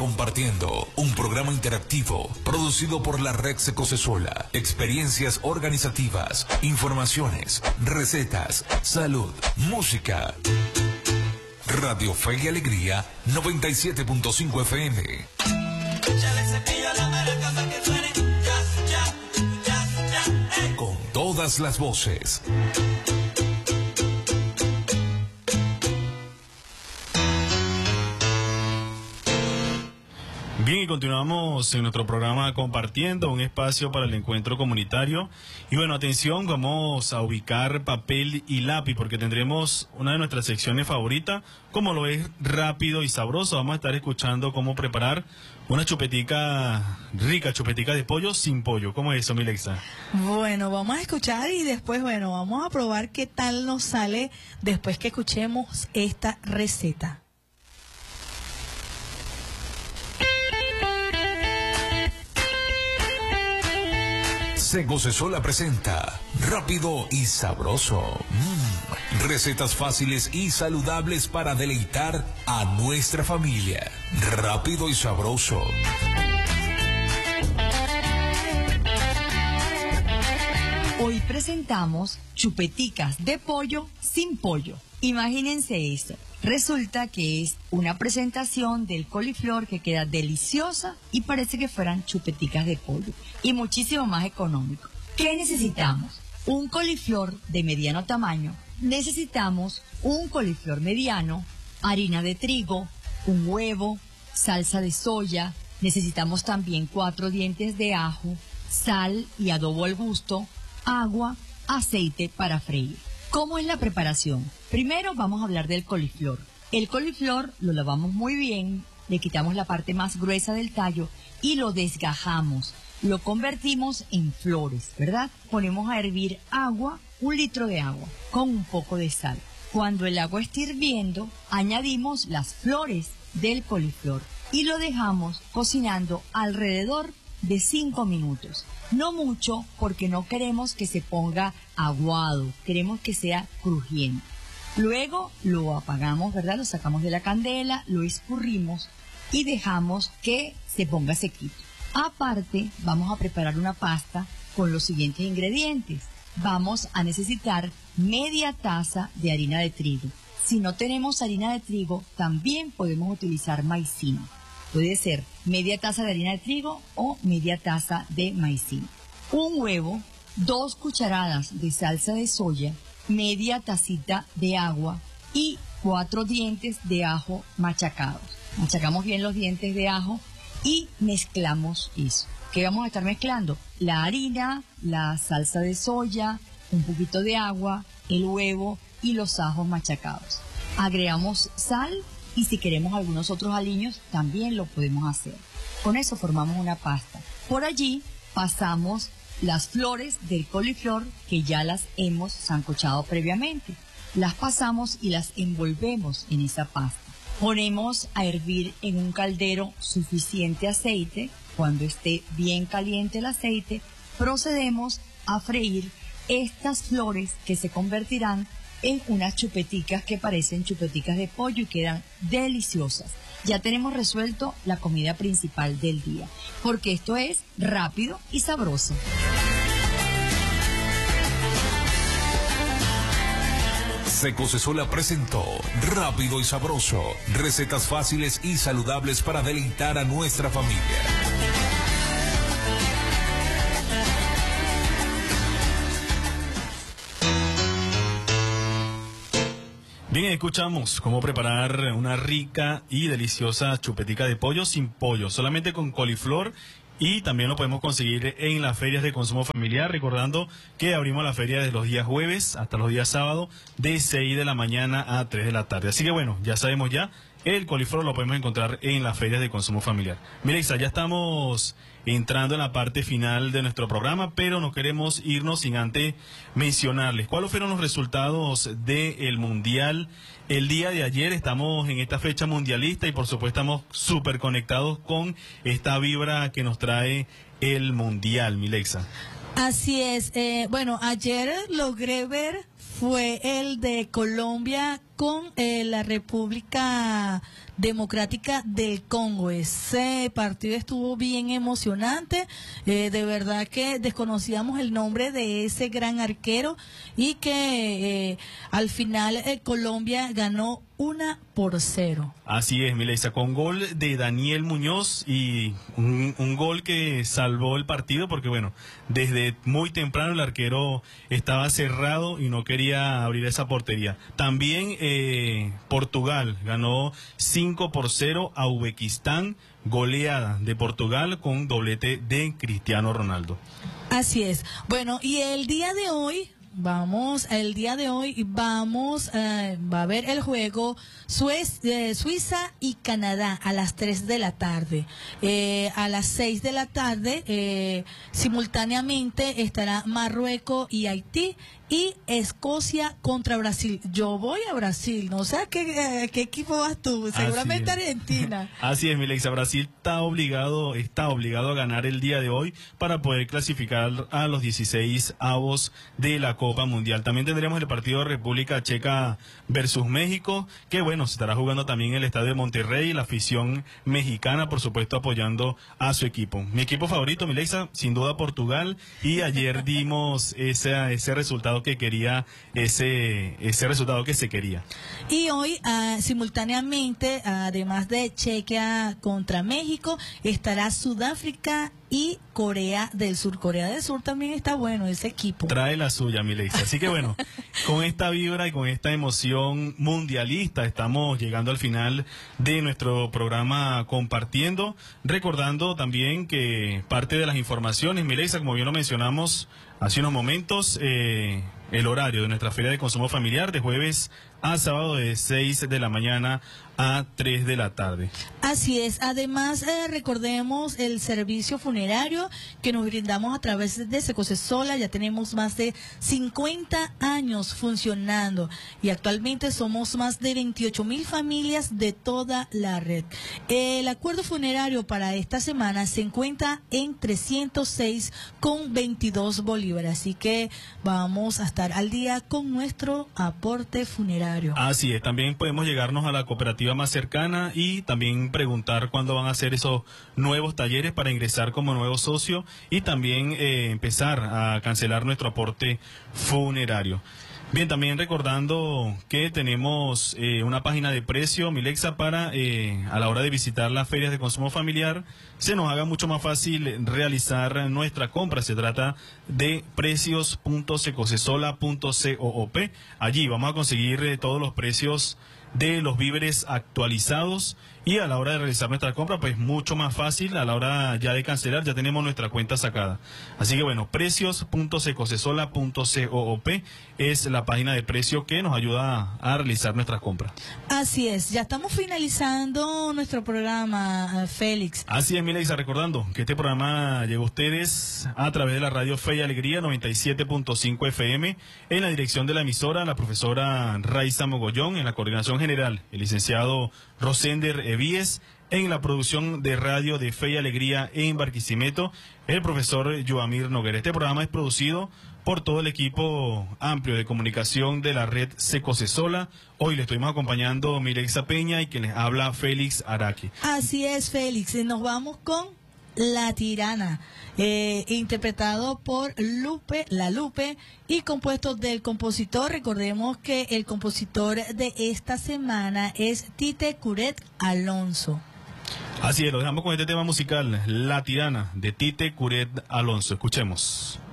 Compartiendo, un programa interactivo producido por la Red Secosesola. Experiencias organizativas, informaciones, recetas, salud, música. Radio Fe y Alegría 97.5 FM. Con todas las voces. Bien, y continuamos en nuestro programa Compartiendo, un espacio para el encuentro comunitario. Y bueno, atención, vamos a ubicar papel y lápiz porque tendremos una de nuestras secciones favoritas, como lo es Rápido y Sabroso. Vamos a estar escuchando cómo preparar una chupetica rica, chupetica de pollo sin pollo. ¿Cómo es eso, Milexa? Bueno, vamos a escuchar y después, bueno, vamos a probar qué tal nos sale después que escuchemos esta receta. Secosesola presenta Rápido y Sabroso. Recetas fáciles y saludables para deleitar a nuestra familia. Rápido y Sabroso. Hoy presentamos chupeticas de pollo sin pollo. Imagínense eso. Resulta que es una presentación del coliflor que queda deliciosa y parece que fueran chupeticas de pollo y muchísimo más económico. ¿Qué necesitamos? Un coliflor de mediano tamaño. Necesitamos un coliflor mediano, harina de trigo, un huevo, salsa de soya. Necesitamos también 4 dientes de ajo, sal y adobo al gusto, agua, aceite para freír. ¿Cómo es la preparación? Primero vamos a hablar del coliflor. El coliflor lo lavamos muy bien, le quitamos la parte más gruesa del tallo y lo desgajamos. Lo convertimos en flores, ¿verdad? Ponemos a hervir agua, 1 litro de agua, con un poco de sal. Cuando el agua esté hirviendo, añadimos las flores del coliflor y lo dejamos cocinando alrededor de 5 minutos. No mucho porque no queremos que se ponga aguado, queremos que sea crujiente. Luego lo apagamos, ¿verdad? Lo sacamos de la candela, lo escurrimos y dejamos que se ponga sequito. Aparte, vamos a preparar una pasta con los siguientes ingredientes. Vamos a necesitar media taza de harina de trigo. Si no tenemos harina de trigo, también podemos utilizar maicena. Puede ser media taza de harina de trigo o media taza de maicena. Un huevo, 2 cucharadas de salsa de soya, media tacita de agua y 4 dientes de ajo machacados. Machacamos bien los dientes de ajo y mezclamos eso. ¿Qué vamos a estar mezclando? La harina, la salsa de soya, un poquito de agua, el huevo y los ajos machacados. Agregamos sal y si queremos algunos otros aliños también lo podemos hacer. Con eso formamos una pasta. Por allí pasamos las flores del coliflor que ya las hemos sancochado previamente. Las pasamos y las envolvemos en esa pasta. Ponemos a hervir en un caldero suficiente aceite. Cuando esté bien caliente el aceite, procedemos a freír estas flores que se convertirán en unas chupeticas que parecen chupeticas de pollo y quedan deliciosas. Ya tenemos resuelto la comida principal del día, porque esto es rápido y sabroso. Secosesola presentó Rápido y Sabroso. Recetas fáciles y saludables para deleitar a nuestra familia. Bien, escuchamos cómo preparar una rica y deliciosa chupetica de pollo sin pollo, solamente con coliflor, y también lo podemos conseguir en las ferias de consumo familiar, recordando que abrimos la feria desde los días jueves hasta los días sábados de 6 de la mañana a 3 de la tarde. Así que bueno, ya sabemos ya, el coliflor lo podemos encontrar en las ferias de consumo familiar. Milexa, ya estamos entrando en la parte final de nuestro programa, pero no queremos irnos sin antes mencionarles cuáles fueron los resultados del Mundial el día de ayer. Estamos en esta fecha mundialista y por supuesto estamos súper conectados con esta vibra que nos trae el Mundial, Milexa. Así es. Bueno, ayer logré ver fue el de Colombia con la República Democrática del Congo. Ese partido estuvo bien emocionante. De verdad que desconocíamos el nombre de ese gran arquero y que al final Colombia ganó 1-0. Así es, Mileisa, con gol de Daniel Muñoz y un gol que salvó el partido porque, bueno, desde muy temprano el arquero estaba cerrado y no quería abrir esa portería. También Portugal ganó 5-0 a Uzbekistán, goleada de Portugal con doblete de Cristiano Ronaldo. Así es. Bueno, y el día de hoy va a haber el juego Suiza y Canadá a las 3 de la tarde. A las 6 de la tarde, simultáneamente estará Marruecos y Haití y Escocia contra Brasil. Yo voy a Brasil, no sé qué equipo vas tú, seguramente Argentina. Así es, Mileisa, Brasil está obligado a ganar el día de hoy para poder clasificar a los 16avos de la Copa Mundial. También tendremos el partido de República Checa versus México, que bueno, se estará jugando también en el estadio de Monterrey, la afición mexicana, por supuesto, apoyando a su equipo. Mi equipo favorito, Mileisa, sin duda Portugal, y ayer dimos ese resultado que quería, ese resultado que se quería. Y hoy, simultáneamente, además de Chequia contra México, estará Sudáfrica y Corea del Sur. Corea del Sur también está bueno ese equipo. Trae la suya, Mileisa. Así que bueno, con esta vibra y con esta emoción mundialista estamos llegando al final de nuestro programa compartiendo, recordando también que parte de las informaciones, Mileisa, como bien lo mencionamos hace unos momentos, el horario de nuestra feria de consumo familiar de jueves a sábado de 6 de la mañana a 3 de la tarde. Así es. Además, recordemos el servicio funerario que nos brindamos a través de Secocesola. Ya tenemos más de 50 años funcionando y actualmente somos más de 28,000 familias de toda la red. El acuerdo funerario para esta semana se encuentra en 306,22 bolívares. Así que vamos a estar al día con nuestro aporte funerario. Así es, también podemos llegarnos a la cooperativa más cercana y también preguntar cuándo van a hacer esos nuevos talleres para ingresar como nuevo socio y también empezar a cancelar nuestro aporte funerario. Bien, también recordando que tenemos una página de precio, Mileisa, para a la hora de visitar las ferias de consumo familiar se nos haga mucho más fácil realizar nuestra compra. Se trata de precios.secocesola.coop. Allí vamos a conseguir todos los precios de los víveres actualizados y a la hora de realizar nuestra compra, pues mucho más fácil. A la hora ya de cancelar, ya tenemos nuestra cuenta sacada. Así que bueno, precios.secocesola.coop es la página de precio que nos ayuda a realizar nuestras compras. Así es, ya estamos finalizando nuestro programa, Félix. Así es, Mileisa, recordando que este programa llegó a ustedes a través de la radio Fe y Alegría 97.5 FM, en la dirección de la emisora, la profesora Raiza Mogollón, en la coordinación general, el licenciado Rosender Evíes, en la producción de radio de Fe y Alegría en Barquisimeto, el profesor Yoamir Noguera. Este programa es producido por todo el equipo amplio de comunicación de la red Secocesola. Hoy le estuvimos acompañando Mileisa Peña y quien les habla Félix Araque. Así es, Félix. Nos vamos con La Tirana, interpretado por La Lupe y compuesto del compositor. Recordemos que el compositor de esta semana es Tite Curet Alonso. Así es, lo dejamos con este tema musical, La Tirana, de Tite Curet Alonso. Escuchemos.